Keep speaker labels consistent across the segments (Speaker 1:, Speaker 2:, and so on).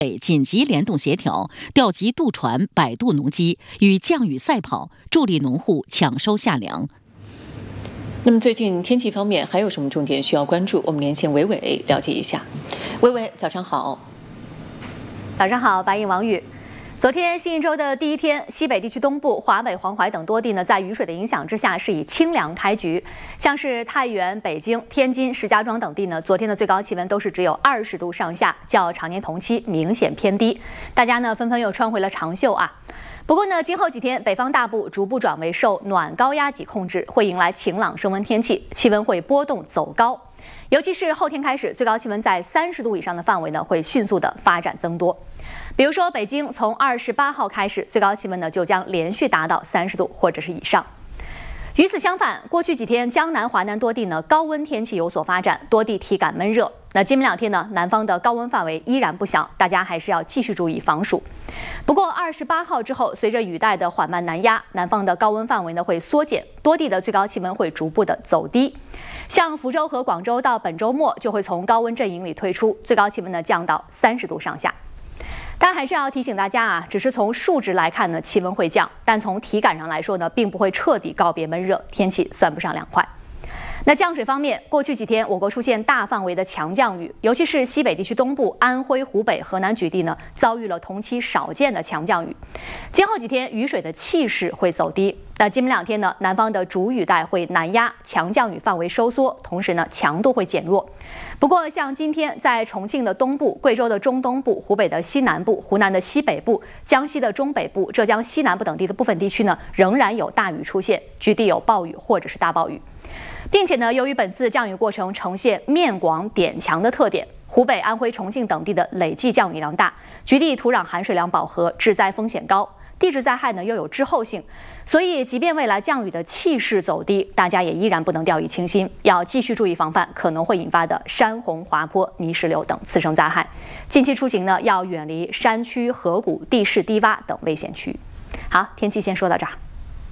Speaker 1: 紧急联动协调，调集渡船100渡农机与降雨赛跑，助力农户抢收夏粮。
Speaker 2: 那么最近天气方面还有什么重点需要关注？我们连线伟伟了解一下。伟伟，早上好。
Speaker 3: 早上好，白颖、王宇。昨天新一周的第一天，西北地区东部、华北、黄淮等多地呢，在雨水的影响之下，是以清凉开局。像是太原、北京、天津、石家庄等地呢，昨天的最高气温都是只有20度上下，较常年同期明显偏低。大家呢纷纷又穿回了长袖啊。不过呢，今后几天北方大部逐步转为受暖高压脊控制，会迎来晴朗升温天气，气温会波动走高。尤其是后天开始，最高气温在30度以上的范围呢，会迅速的发展增多。比如说，北京从28号开始，最高气温呢就将连续达到30度或者是以上。与此相反，过去几天江南、华南多地呢高温天气有所发展，多地体感闷热。那今明两天呢，南方的高温范围依然不小，大家还是要继续注意防暑。不过28号之后，随着雨带的缓慢南压，南方的高温范围呢会缩减，多地的最高气温会逐步的走低。像福州和广州到本周末就会从高温阵营里退出，最高气温呢降到30度上下。但还是要提醒大家啊，只是从数值来看呢，气温会降，但从体感上来说呢，并不会彻底告别闷热，天气算不上凉快。那降水方面，过去几天我国出现大范围的强降雨，尤其是西北地区东部、安徽、湖北、河南举地呢，遭遇了同期少见的强降雨。今后几天雨水的气势会走低。那今明两天呢，南方的主雨带会南压，强降雨范围收缩，同时呢，强度会减弱。不过，像今天在重庆的东部、贵州的中东部、湖北的西南部、湖南的西北部、江西的中北部、浙江西南部等地的部分地区呢，仍然有大雨出现，局地有暴雨或者是大暴雨。并且呢，由于本次降雨过程呈现面广点强的特点，湖北、安徽、重庆等地的累计降雨量大，局地土壤含水量饱和，致灾风险高，地质灾害呢又有滞后性，所以即便未来降雨的气势走低，大家也依然不能掉以轻心，要继续注意防范可能会引发的山洪、滑坡、泥石流等次生灾害。近期出行呢，要远离山区、河谷、地势低洼等危险区域。好，天气先说到这儿。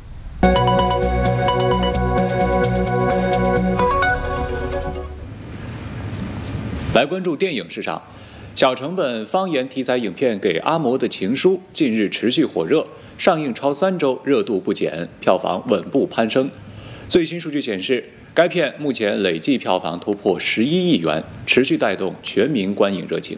Speaker 4: 来关注电影市场，小成本方言题材影片《给阿嬷的情书》近日持续火热，上映超3周，热度不减，票房稳步攀升。最新数据显示，该片目前累计票房突破11亿元，持续带动全民观影热情。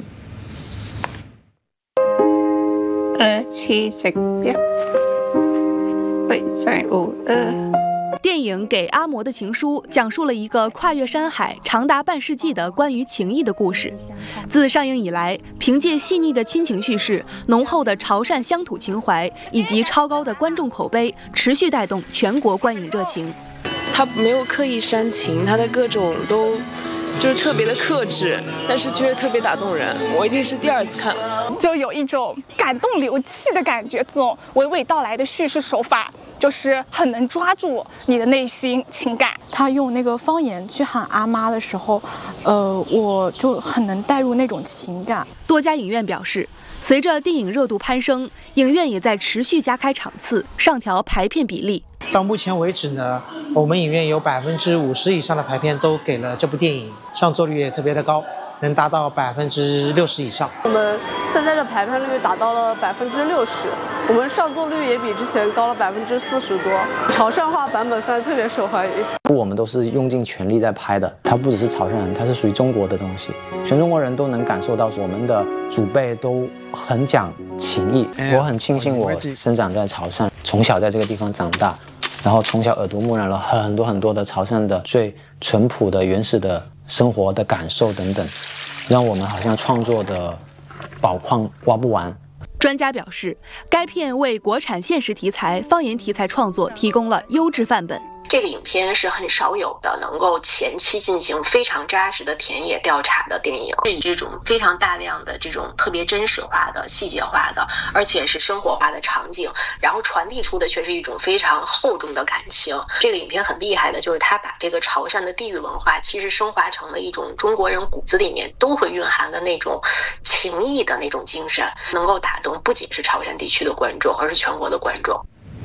Speaker 5: 电影《给阿嬷的情书》讲述了一个跨越山海、长达半世纪的关于情谊的故事。自上映以来，凭借细腻的亲情叙事、浓厚的潮汕乡土情怀以及超高的观众口碑，持续带动全国观影热情。
Speaker 6: 他没有刻意煽情，他的各种都就是特别的克制，但是却特别打动人。我已经是第2次看了，
Speaker 7: 就有一种感动流涕的感觉。这种娓娓道来的叙事手法，就是很能抓住你的内心情感。
Speaker 8: 他用那个方言去喊阿妈的时候，我就很能带入那种情感。
Speaker 5: 多家影院表示，随着电影热度攀升，影院也在持续加开场次，上调排片比例。
Speaker 9: 到目前为止呢，我们影院有50%以上的排片都给了这部电影，上座率也特别的高，能达到60%以上。
Speaker 10: 我们现在的排片率达到了60%，我们上座率也比之前高了40%多。潮汕话版本现在特别受欢迎。
Speaker 11: 我们都是用尽全力在拍的，它不只是潮汕人，它是属于中国的东西，全中国人都能感受到我们的祖辈都很讲情义。我很庆幸我生长在潮汕，从小在这个地方长大，然后从小耳濡目染了很多的潮汕的最淳朴的原始的生活的感受等等，让我们好像创作的宝矿挖不完。
Speaker 5: 专家表示，该片为国产现实题材、方言题材创作提供了优质范本。
Speaker 12: 这个影片是很少有的能够前期进行非常扎实的田野调查的电影，是以这种非常大量的这种特别真实化的、细节化的，而且是生活化的场景，然后传递出的却是一种非常厚重的感情。这个影片很厉害的就是它把这个潮汕的地域文化其实升华成了一种中国人骨子里面都会蕴含的那种情谊的那种精神，能够打动不仅是潮汕地区的观众，而是全国的观众。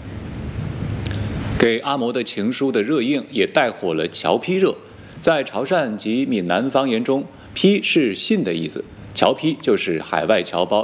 Speaker 4: 给阿嬷的情书的热映也带火了侨批热。在潮汕及闽南方言中，批是信的意思，侨批就是海外侨胞